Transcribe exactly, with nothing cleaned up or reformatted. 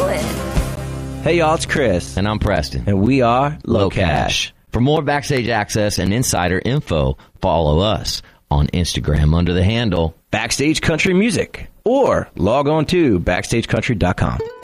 it. Hey, y'all, it's Chris. And I'm Preston. And we are Low, Low Cash. Cash. For more backstage access and insider info, follow us on Instagram under the handle Backstage Country Music. Or log on to backstage country dot com.